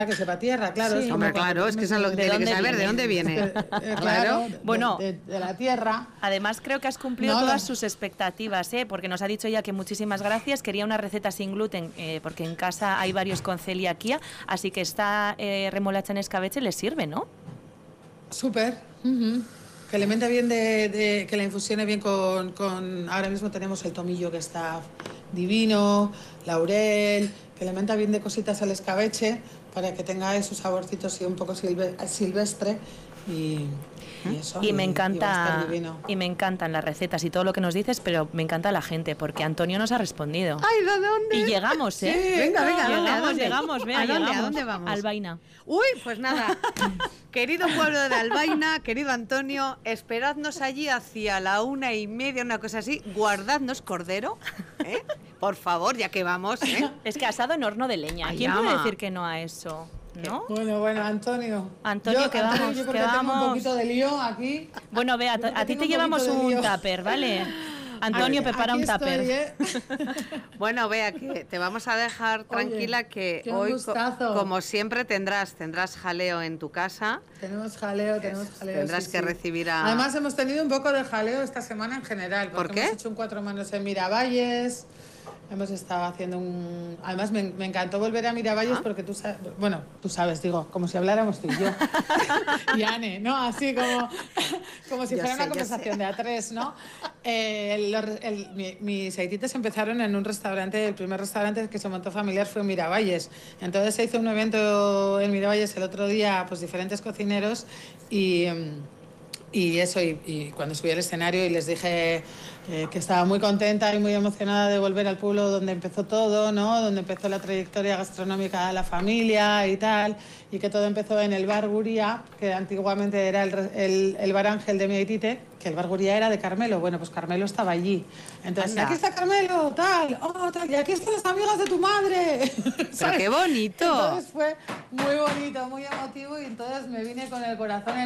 que sepa tierra, claro. Sí. Es Hombre, claro, es que eso es lo que tiene que saber, ¿de dónde viene? Claro, Bueno, de la tierra. Además, creo que has cumplido todas sus expectativas, porque nos ha dicho ya que muchísimas gracias. Quería una receta sin gluten, porque en casa hay varios con celiaquía, así que esta remolacha en escabeche les sirve, ¿no? Súper. Que le meta bien que la infusione bien con... Ahora mismo tenemos el tomillo que está divino, laurel, que le meta bien de cositas al escabeche para que tenga esos saborcitos y un poco silvestre y eso. Y me encanta, va a estar divino. y me encantan las recetas y todo lo que nos dices, pero me encanta la gente, porque Antonio nos ha respondido. ¡Ay, ¿de dónde? Y llegamos, ¿eh? Sí, venga, Llegamos, ¿A dónde vamos? Albaina. Uy, pues nada, querido pueblo de Albaina, querido Antonio, esperadnos allí hacia la 1:30, una cosa así, guardadnos cordero, ¿eh? Por favor, ya que vamos, ¿eh? Es que asado en horno de leña. Ay, ¿Quién ama. puede decir que no a eso? ¿No? Bueno, Antonio. Antonio, que vamos, yo porque que tengo vamos. un poquito de lío aquí. Bueno, Bea, a ti te llevamos un tupper, ¿vale? Antonio, prepara un tupper. Bueno, Bea, que te vamos a dejar tranquila, que hoy, como siempre, tendrás jaleo en tu casa. Tenemos jaleo. Tendrás que recibir a... Además, hemos tenido un poco de jaleo esta semana en general. ¿Por qué? Hemos hecho un 4 manos en Miravalles. Hemos estado haciendo un... Además, me encantó volver a Miravalles porque tú sabes... Bueno, tú sabes, digo, como si habláramos tú y yo. Y Ane, ¿no? Así como si fuera una conversación de A3, ¿no? Mis aitites empezaron en un restaurante, el primer restaurante que se montó familiar fue en Miravalles. Entonces se hizo un evento en Miravalles el otro día, pues diferentes cocineros y cuando subí al escenario y les dije que estaba muy contenta y muy emocionada de volver al pueblo donde empezó todo, ¿no? Donde empezó la trayectoria gastronómica de la familia y tal, y que todo empezó en el bar Guría, que antiguamente era el bar Ángel de mi aitite, que el bar Guría era de Carmelo. Bueno, pues Carmelo estaba allí. Entonces, aquí está Carmelo, tal, y aquí están las amigas de tu madre. ¡Pero qué bonito! Entonces fue muy bonito, muy emotivo, y entonces me vine con el corazón